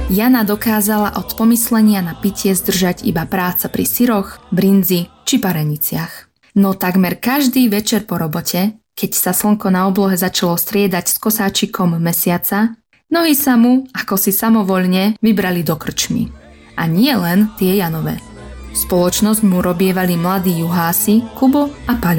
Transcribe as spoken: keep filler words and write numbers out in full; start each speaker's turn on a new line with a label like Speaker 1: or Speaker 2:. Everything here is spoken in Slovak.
Speaker 1: Jana dokázala od pomyslenia na pitie zdržať iba práca pri syroch, brinzi či pareniciach. No takmer každý večer po robote, keď sa slnko na oblohe začalo striedať s kosáčikom mesiaca, nohy sa mu, ako si samovoľne, vybrali do krčmy. A nie len tie Janové. Spoločnosť mu robievali mladí juhási Kubo a Paľo.